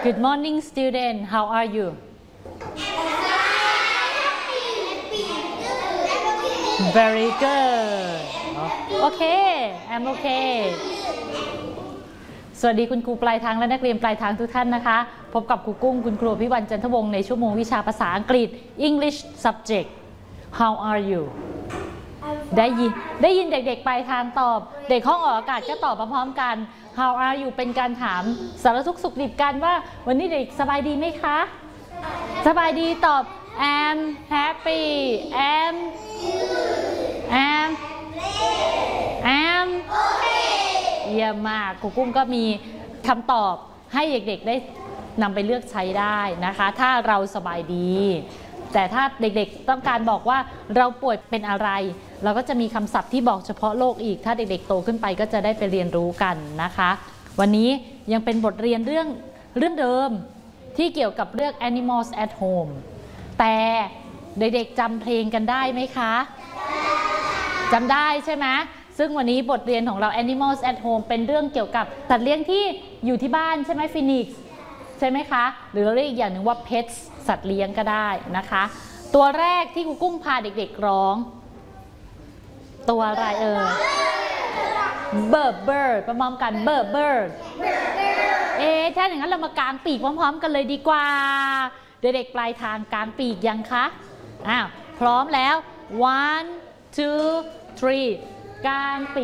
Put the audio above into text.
Good morning student how are you Very good Okay I'm okay สวัสดีคุณครูปลายทางและนักเรียนปลายทางทุกท่านนะคะพบกับครูกุ้งคุณครูพิวันจันทวงศ์ในชั่วโมงวิชาภาษาอังกฤษ English subject How are you ได้ยินเด็กๆปลายทางตอบเด็กห้องออกอากาศก็ตอบพร้อมๆกัน How are you เป็นการถามสารทุกข์สุขดิบกันว่าวันนี้เด็กสบายดีไหมคะสบายดีตอบ I'm happy I'mเยี่ยมมากครูกุ้งก็มีคำตอบให้เด็กๆได้นำไปเลือกใช้ได้นะคะถ้าเราสบายดีแต่ถ้าเด็กๆต้องการบอกว่าเราป่วยเป็นอะไรเราก็จะมีคำศัพท์ที่บอกเฉพาะโรคอีกถ้าเด็กๆโตขึ้นไปก็จะได้ไปเรียนรู้กันนะคะวันนี้ยังเป็นบทเรียนเรื่องเดิมที่เกี่ยวกับเรื่อง Animals at Home แต่เด็กๆจำเพลงกันได้ไหมคะจำได้ใช่ไหมซึ่งวันนี้บทเรียนของเรา Animals at Home เป็นเรื่องเกี่ยวกับสัตว์เลี้ยงที่อยู่ที่บ้านใช่ไหมฟินิกซ์ใช่ไหมคะหรือเราเรียกอีกอย่างหนึ่งว่า Pets สัตว์เลี้ยงก็ได้นะคะตัวแรกที่ครูกุ้งพาเด็กๆร้องตัวอะไรbird ประมาณกัน bird ถ้าอย่างนั้นเรามากางปีกพร้อมๆกันเลยดีกว่าเด็กๆปลายทางกางปีกยังคะพร้อมแล้ว 1 2 3 กางปีก